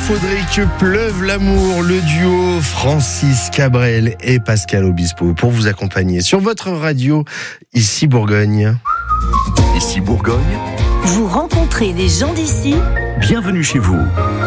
faudrait que pleuve l'amour, le duo Francis Cabrel et Pascal Obispo pour vous accompagner sur votre radio, ici Bourgogne. Ici Bourgogne, vous rencontrez les gens d'ici. Bienvenue chez vous.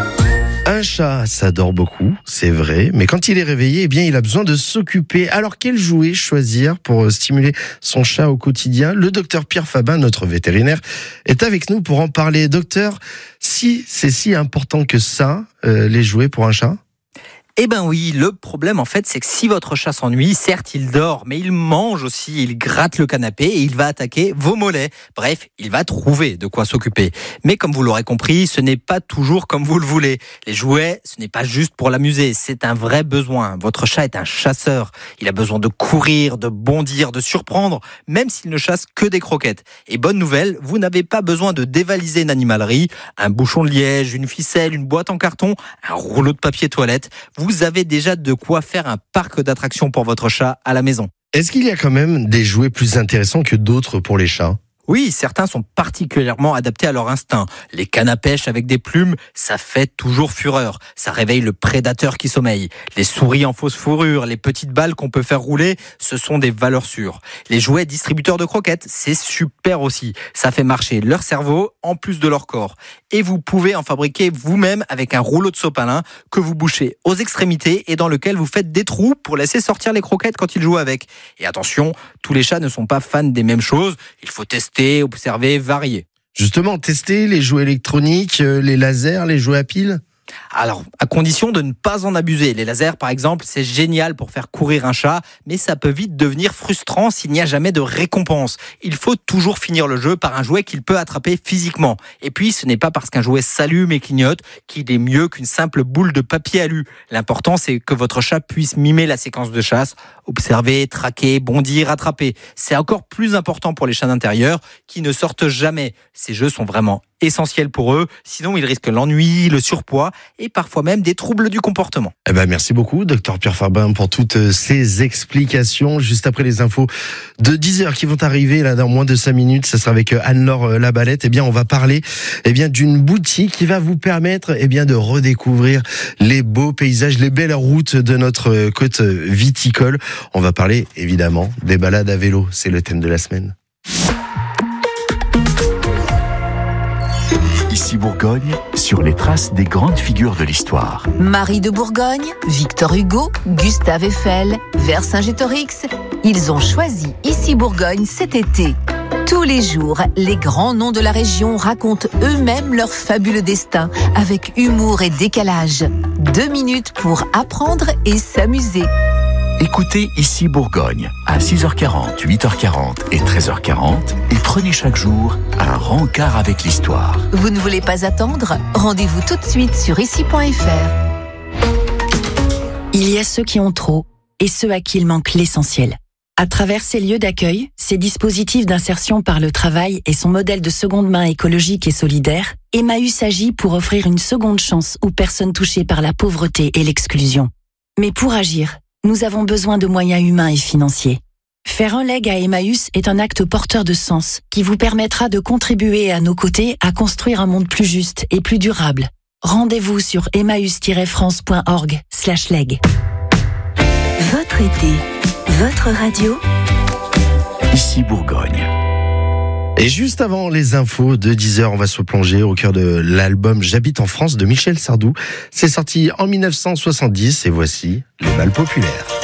Un chat, ça dort beaucoup, c'est vrai, mais quand il est réveillé, eh bien, il a besoin de s'occuper. Alors, quel jouet choisir pour stimuler son chat au quotidien ? Le docteur Pierre Fabin, notre vétérinaire, est avec nous pour en parler. Docteur, si c'est si important que ça, les jouets pour un chat ? Eh ben oui, le problème en fait, c'est que si votre chat s'ennuie, certes il dort, mais il mange aussi, il gratte le canapé et il va attaquer vos mollets. Bref, il va trouver de quoi s'occuper. Mais comme vous l'aurez compris, ce n'est pas toujours comme vous le voulez. Les jouets, ce n'est pas juste pour l'amuser, c'est un vrai besoin. Votre chat est un chasseur. Il a besoin de courir, de bondir, de surprendre, même s'il ne chasse que des croquettes. Et bonne nouvelle, vous n'avez pas besoin de dévaliser une animalerie, un bouchon de liège, une ficelle, une boîte en carton, un rouleau de papier toilette. Vous avez déjà de quoi faire un parc d'attractions pour votre chat à la maison. Est-ce qu'il y a quand même des jouets plus intéressants que d'autres pour les chats ? Oui, certains sont particulièrement adaptés à leur instinct. Les cannes à pêche avec des plumes, ça fait toujours fureur. Ça réveille le prédateur qui sommeille. Les souris en fausse fourrure, les petites balles qu'on peut faire rouler, ce sont des valeurs sûres. Les jouets distributeurs de croquettes, c'est super aussi. Ça fait marcher leur cerveau en plus de leur corps. Et vous pouvez en fabriquer vous-même avec un rouleau de sopalin que vous bouchez aux extrémités et dans lequel vous faites des trous pour laisser sortir les croquettes quand ils jouent avec. Et attention, tous les chats ne sont pas fans des mêmes choses. Il faut tester, observer, varier. Justement, tester les jouets électroniques, les lasers, les jouets à piles ? Alors, à condition de ne pas en abuser. Les lasers, par exemple, c'est génial pour faire courir un chat, mais ça peut vite devenir frustrant s'il n'y a jamais de récompense. Il faut toujours finir le jeu par un jouet qu'il peut attraper physiquement. Et puis, ce n'est pas parce qu'un jouet s'allume et clignote qu'il est mieux qu'une simple boule de papier alu. L'important, c'est que votre chat puisse mimer la séquence de chasse, observer, traquer, bondir, attraper. C'est encore plus important pour les chats d'intérieur qui ne sortent jamais. Ces jeux sont vraiment essentiels pour eux, sinon ils risquent l'ennui, le surpoids et parfois même des troubles du comportement. Eh ben, merci beaucoup, docteur Pierre Fabin, pour toutes ces explications. Juste après les infos de 10h qui vont arriver là dans moins de 5 minutes, ça sera avec Anne-Laure Labalette. Eh bien, on va parler d'une boutique qui va vous permettre de redécouvrir les beaux paysages, les belles routes de notre côte viticole. On va parler évidemment des balades à vélo, c'est le thème de la semaine. Ici Bourgogne, sur les traces des grandes figures de l'histoire. Marie de Bourgogne, Victor Hugo, Gustave Eiffel, Vercingétorix, ils ont choisi Ici Bourgogne cet été. Tous les jours, les grands noms de la région racontent eux-mêmes leur fabuleux destin avec humour et décalage. 2 minutes pour apprendre et s'amuser. Écoutez Ici Bourgogne à 6h40, 8h40 et 13h40 et prenez chaque jour un rencard avec l'histoire. Vous ne voulez pas attendre ? Rendez-vous tout de suite sur ici.fr. Il y a ceux qui ont trop et ceux à qui il manque l'essentiel. À travers ces lieux d'accueil, ces dispositifs d'insertion par le travail et son modèle de seconde main écologique et solidaire, Emmaüs agit pour offrir une seconde chance aux personnes touchées par la pauvreté et l'exclusion. Mais pour agir, nous avons besoin de moyens humains et financiers. Faire un leg à Emmaüs est un acte porteur de sens qui vous permettra de contribuer à nos côtés à construire un monde plus juste et plus durable. Rendez-vous sur emmaüs-france.org/leg. Votre été, votre radio. Ici Bourgogne. Et juste avant les infos de 10h, on va se plonger au cœur de l'album J'habite en France de Michel Sardou. C'est sorti en 1970 et voici les balles populaires.